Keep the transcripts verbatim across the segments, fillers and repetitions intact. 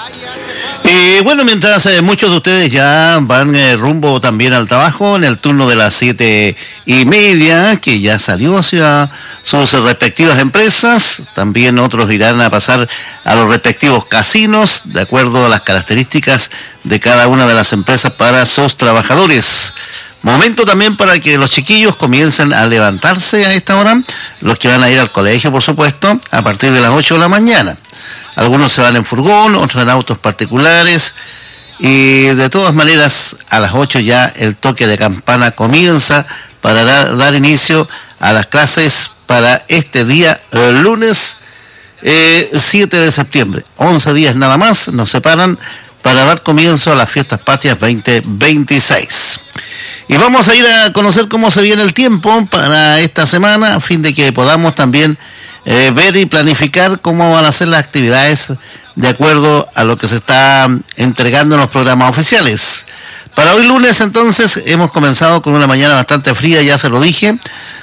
Eh, bueno, mientras eh, muchos de ustedes ya van eh, rumbo también al trabajo en el turno de las siete y media, que ya salió hacia sus respectivas empresas, también otros irán a pasar a los respectivos casinos, de acuerdo a las características de cada una de las empresas para sus trabajadores. Momento también para que los chiquillos comiencen a levantarse a esta hora, los que van a ir al colegio, por supuesto, a partir de las ocho de la mañana. Algunos se van en furgón, otros en autos particulares, y de todas maneras a las ocho ya el toque de campana comienza para dar inicio a las clases para este día, el lunes eh, siete de septiembre. once días nada más nos separan para dar comienzo a las fiestas patrias veinte veintiséis. Y vamos a ir a conocer cómo se viene el tiempo para esta semana, a fin de que podamos también Eh, ver y planificar cómo van a ser las actividades de acuerdo a lo que se está entregando en los programas oficiales. Para hoy lunes entonces hemos comenzado con una mañana bastante fría, ya se lo dije,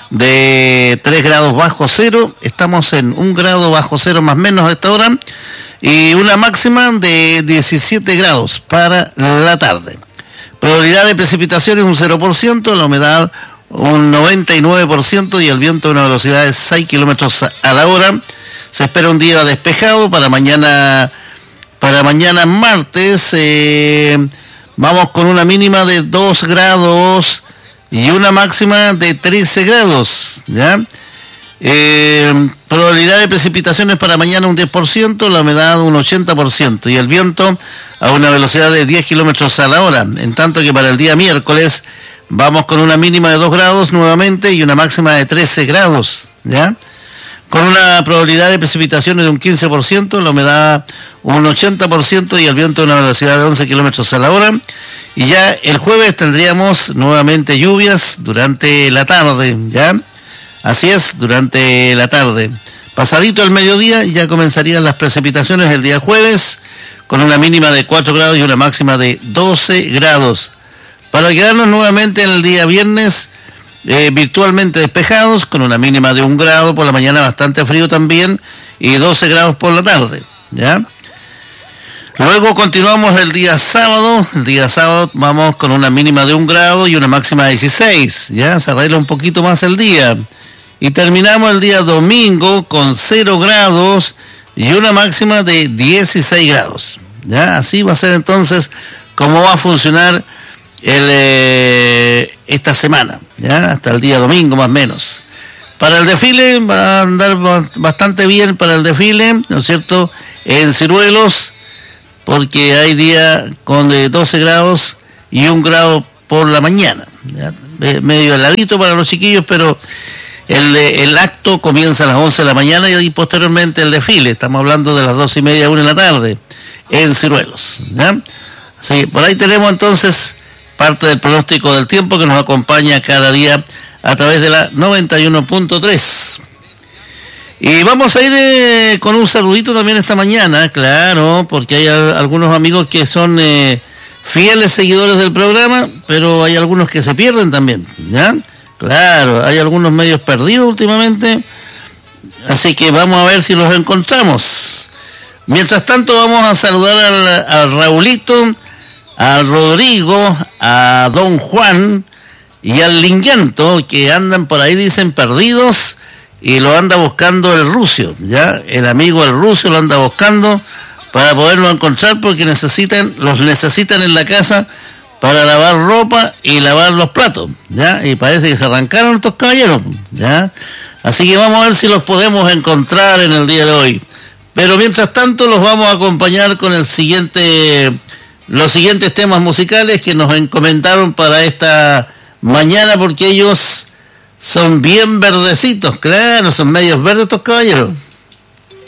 de tres grados bajo cero, estamos en un grado bajo cero más o menos a esta hora, y una máxima de diecisiete grados para la tarde. Probabilidad de precipitaciones un cero por ciento, la humedad un noventa y nueve por ciento y el viento a una velocidad de seis kilómetros a la hora. Se espera un día despejado para mañana, para mañana martes. Eh, vamos con una mínima de dos grados y una máxima de trece grados, ¿ya? Eh, probabilidad de precipitaciones para mañana un diez por ciento, la humedad un ochenta por ciento y el viento a una velocidad de diez kilómetros a la hora. En tanto que para el día miércoles vamos con una mínima de dos grados nuevamente y una máxima de trece grados, ¿ya? Con una probabilidad de precipitaciones de un quince por ciento, la humedad un ochenta por ciento y el viento a una velocidad de once kilómetros a la hora. Y ya el jueves tendríamos nuevamente lluvias durante la tarde, ¿ya? Así es, durante la tarde. Pasadito el mediodía ya comenzarían las precipitaciones el día jueves, con una mínima de cuatro grados y una máxima de doce grados. Para quedarnos nuevamente el día viernes eh, virtualmente despejados, con una mínima de un grado por la mañana, bastante frío también, y doce grados por la tarde, ¿ya? Luego continuamos el día sábado, el día sábado vamos con una mínima de un grado y una máxima de dieciséis, ¿ya? Se arregla un poquito más el día. Y terminamos el día domingo con cero grados y una máxima de dieciséis grados, ¿ya? Así va a ser entonces cómo va a funcionar El, eh, esta semana, ya hasta el día domingo más o menos. Para el desfile va a andar bastante bien para el desfile, ¿no es cierto? En Ciruelos, porque hay día con eh, doce grados y un grado por la mañana, ¿ya? Medio heladito para los chiquillos, pero el, el acto comienza a las once de la mañana y posteriormente el desfile, estamos hablando de las doce y media a una de la tarde en Ciruelos, ¿ya? Así, por ahí tenemos entonces parte del pronóstico del tiempo que nos acompaña cada día a través de la noventa y uno punto tres. Y vamos a ir eh, con un saludito también esta mañana, claro, porque hay a, algunos amigos que son eh, fieles seguidores del programa, pero hay algunos que se pierden también, ¿ya? Claro, hay algunos medios perdidos últimamente, así que vamos a ver si los encontramos. Mientras tanto vamos a saludar al, al Raulito, a Rodrigo, a Don Juan y al Linguento, que andan por ahí, dicen, perdidos, y lo anda buscando el Rucio, ¿ya? El amigo el Rucio lo anda buscando para poderlo encontrar, porque necesitan, los necesitan en la casa para lavar ropa y lavar los platos, ¿ya? Y parece que se arrancaron estos caballeros, ¿ya? Así que vamos a ver si los podemos encontrar en el día de hoy. Pero mientras tanto los vamos a acompañar con el siguiente... los siguientes temas musicales que nos encomendaron para esta mañana, porque ellos son bien verdecitos, claro, son medios verdes estos caballeros.